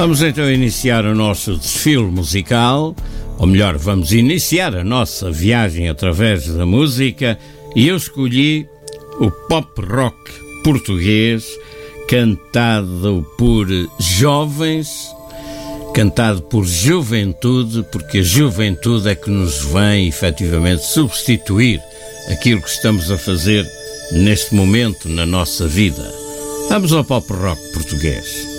Vamos então iniciar o nosso desfile musical, ou melhor, vamos iniciar a nossa viagem através da música, e eu escolhi o pop rock português, cantado por jovens, cantado por juventude, porque a juventude é que nos vem efetivamente substituir aquilo que estamos a fazer neste momento na nossa vida. Vamos ao pop rock português.